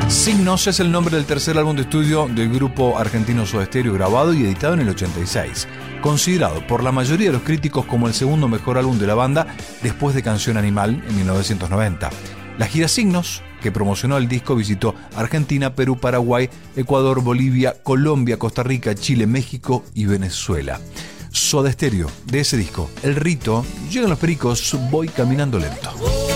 Signos es el nombre del tercer álbum de estudio del grupo argentino Soda Stereo, grabado y editado en el 86. Considerado por la mayoría de los críticos como el segundo mejor álbum de la banda después de Canción Animal en 1990. La gira Signos, que promocionó el disco, visitó Argentina, Perú, Paraguay, Ecuador, Bolivia, Colombia, Costa Rica, Chile, México y Venezuela. Soda Stereo, de ese disco, El Rito, Llegan los Pericos, Voy Caminando Lento.